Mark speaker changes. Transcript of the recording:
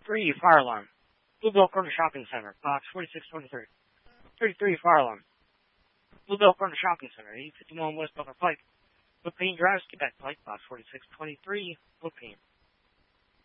Speaker 1: 33, fire alarm. Bluebell Corner Shopping Center, box 4623. 33, fire alarm. Bluebell Corner Shopping Center, 851 West Butler Pike. Wood Pain Drive, Quebec Pike, box 4623, Wood Pain.